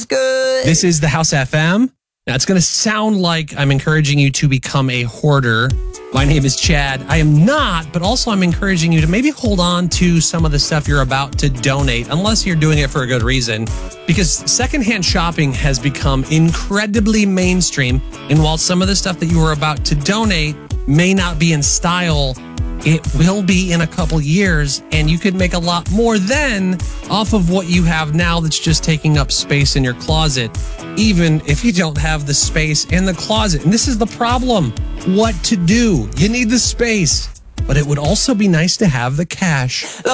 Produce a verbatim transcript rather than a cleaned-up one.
good. This is the House F M. Now, it's going to sound like I'm encouraging you to become a hoarder. My name is Chad. I am not, but also I'm encouraging you to maybe hold on to some of the stuff you're about to donate, unless you're doing it for a good reason, because secondhand shopping has become incredibly mainstream. And while some of the stuff that you were about to donate may not be in style, it will be in a couple years, and you could make a lot more then off of what you have now that's just taking up space in your closet, even if you don't have the space in the closet. And this is the problem. What to do? You need the space, but it would also be nice to have the cash.